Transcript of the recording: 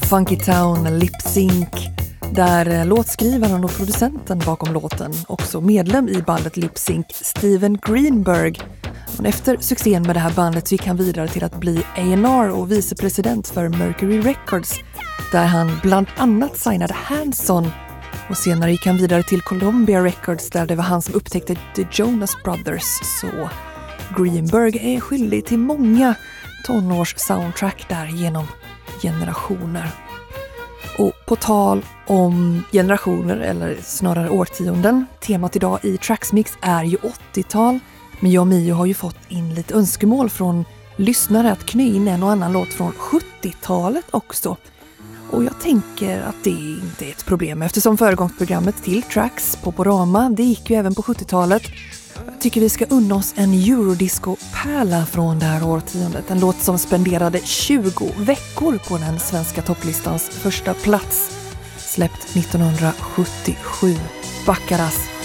Funky Town, Lip Sync, där låtskrivaren och producenten bakom låten, också medlem i bandet Lip Sync, Steven Greenberg. Och efter succén med det här bandet så gick han vidare till att bli A&R och vicepresident för Mercury Records, där han bland annat signade Hanson. Och senare gick han vidare till Columbia Records, där det var han som upptäckte The Jonas Brothers. Så Greenberg är skyldig till många tonårs-soundtrack där genom generationer. Och på tal om generationer, eller snarare årtionden, temat idag i Tracksmix är ju 80-tal. Men jag och Mio har ju fått in lite önskemål från lyssnare att knö in en och annan låt från 70-talet också. Och jag tänker att det inte är ett problem, eftersom föregångsprogrammet till Tracks på Porama, det gick ju även på 70-talet. Jag tycker vi ska unna oss en Eurodisco-pärla från det här årtiondet. En låt som spenderade 20 veckor på den svenska topplistans första plats. Släppt 1977. Baccaras.